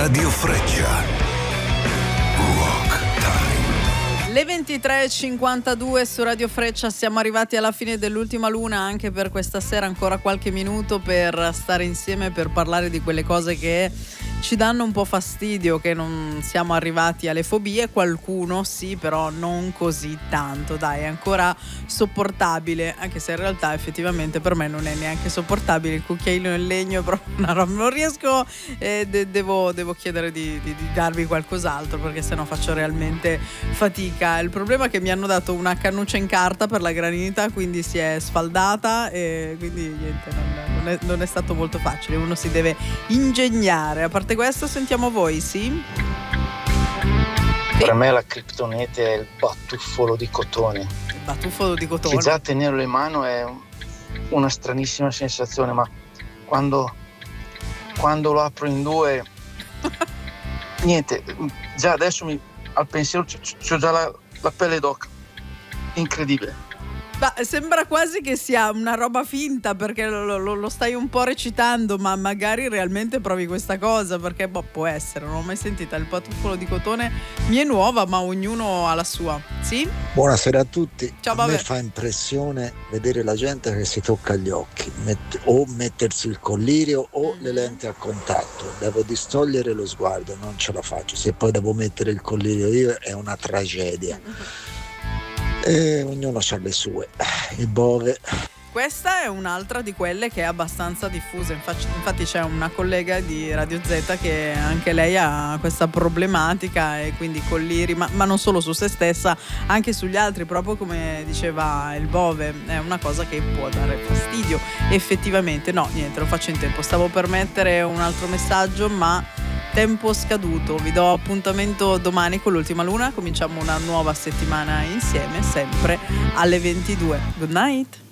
Radio Freccia. Rock Time. Le 23:52 su Radio Freccia, siamo arrivati alla fine dell'ultima luna anche per questa sera, ancora qualche minuto per stare insieme, per parlare di quelle cose che ci danno un po' fastidio, che non siamo arrivati alle fobie. Qualcuno sì, però non così tanto, dai, è ancora sopportabile, anche se in realtà effettivamente per me non è neanche sopportabile il cucchiaino in legno, proprio una roba, non riesco, devo chiedere di darvi qualcos'altro, perché sennò faccio realmente fatica. Il problema è che mi hanno dato una cannuccia in carta per la granita, quindi si è sfaldata e quindi niente, non è stato molto facile, uno si deve ingegnare. A parte questo, sentiamo voi, sì? Per me la criptonite è il batuffolo di cotone. Il batuffolo di cotone. Che già tenerlo in mano è una stranissima sensazione, ma quando lo apro in due, niente, già adesso al pensiero c'ho già la pelle d'oca. Incredibile. Ma sembra quasi che sia una roba finta, perché lo stai un po' recitando, ma magari realmente provi questa cosa, perché può essere, non l'ho mai sentita. Il batuffolo di cotone mi è nuova, ma ognuno ha la sua. Sì? Buonasera a tutti. Ciao, a me fa impressione vedere la gente che si tocca gli occhi, o mettersi il collirio o le lenti a contatto. Devo distogliere lo sguardo, non ce la faccio. Se poi devo mettere il collirio io è una tragedia. E ognuno ha le sue. Il bove. Questa è un'altra di quelle che è abbastanza diffusa. Infatti c'è una collega di Radio Z che anche lei ha questa problematica, e quindi colliri, ma non solo su se stessa, anche sugli altri, proprio come diceva il Bove. È una cosa che può dare fastidio effettivamente. No, niente, lo faccio in tempo. Stavo per mettere un altro messaggio, ma tempo scaduto. Vi do appuntamento domani con l'ultima luna. Cominciamo una nuova settimana insieme, sempre alle 22. Good night.